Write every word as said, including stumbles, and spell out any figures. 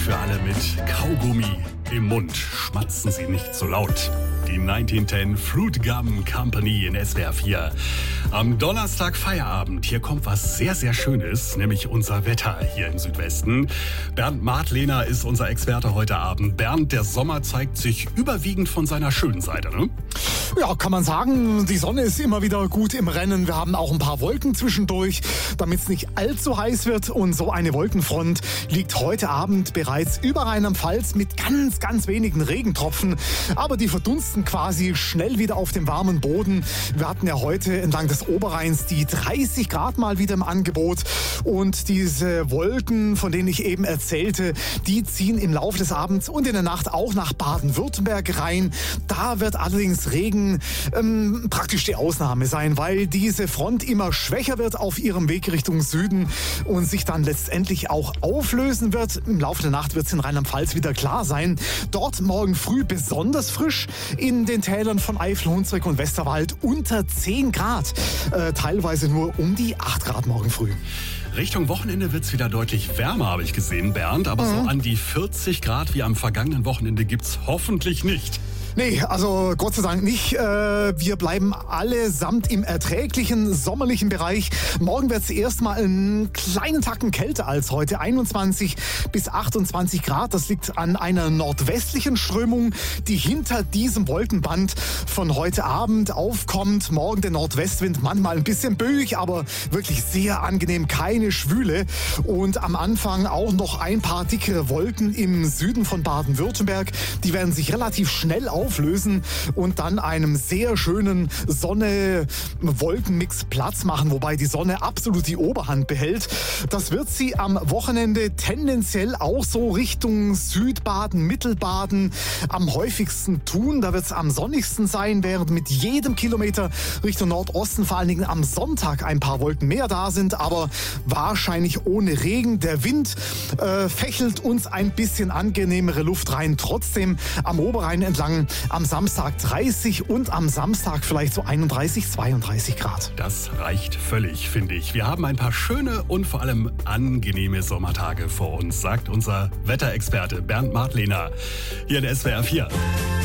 Für alle mit Kaugummi im Mund, schmatzen Sie nicht so laut. Die neunzehnhundertzehn Fruit Gum Company in S W R vier. Am Donnerstag Feierabend. Hier kommt was sehr, sehr Schönes, nämlich unser Wetter hier im Südwesten. Bernd Martlehner ist unser Experte heute Abend. Bernd, der Sommer zeigt sich überwiegend von seiner schönen Seite, ne? Ja, kann man sagen, die Sonne ist immer wieder gut im Rennen. Wir haben auch ein paar Wolken zwischendurch, damit es nicht allzu heiß wird. Und so eine Wolkenfront liegt heute Abend bereits über Rheinland-Pfalz mit ganz, ganz wenigen Regentropfen. Aber die verdunsten quasi schnell wieder auf dem warmen Boden. Wir hatten ja heute entlang des Oberrheins die dreißig Grad mal wieder im Angebot. Und diese Wolken, von denen ich eben erzählte, die ziehen im Laufe des Abends und in der Nacht auch nach Baden-Württemberg rein. Da wird allerdings Regen ähm, praktisch die Ausnahme sein, weil diese Front immer schwächer wird auf ihrem Weg Richtung Süden und sich dann letztendlich auch auflösen wird. Im Laufe der Nacht wird es in Rheinland-Pfalz wieder klar sein. Dort morgen früh besonders frisch, in den Tälern von Eifel, Hunsrück und Westerwald unter zehn Grad. Äh, teilweise nur um die acht Grad morgen früh. Richtung Wochenende wird es wieder deutlich wärmer, habe ich gesehen, Bernd. Aber mhm. so an die vierzig Grad wie am vergangenen Wochenende gibt's hoffentlich nicht. Nee, also Gott sei Dank nicht. Wir bleiben allesamt im erträglichen, sommerlichen Bereich. Morgen wird es erstmal einen kleinen Tacken kälter als heute. einundzwanzig bis achtundzwanzig Grad. Das liegt an einer nordwestlichen Strömung, die hinter diesem Wolkenband von heute Abend aufkommt. Morgen der Nordwestwind, manchmal ein bisschen böig, aber wirklich sehr angenehm, keine Schwüle. Und am Anfang auch noch ein paar dickere Wolken im Süden von Baden-Württemberg. Die werden sich relativ schnell auflösen und dann einem sehr schönen Sonne-Wolkenmix Platz machen, wobei die Sonne absolut die Oberhand behält. Das wird sie am Wochenende tendenziell auch so Richtung Südbaden, Mittelbaden am häufigsten tun. Da wird es am sonnigsten sein, während mit jedem Kilometer Richtung Nordosten vor allen Dingen am Sonntag ein paar Wolken mehr da sind, aber wahrscheinlich ohne Regen. Der Wind äh, fächelt uns ein bisschen angenehmere Luft rein. Trotzdem am Oberrhein entlang am Samstag dreißig und am Samstag vielleicht so einunddreißig, zweiunddreißig Grad. Das reicht völlig, finde ich. Wir haben ein paar schöne und vor allem angenehme Sommertage vor uns, sagt unser Wetterexperte Bernd Martlehner hier in S W R vier.